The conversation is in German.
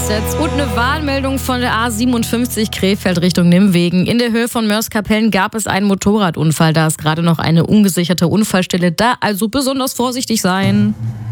Und eine Warnmeldung von der A57 Krefeld Richtung Nimwegen. In der Höhe von Mörs-Kapellen gab es einen Motorradunfall. Da ist gerade noch eine ungesicherte Unfallstelle. Da also besonders vorsichtig sein.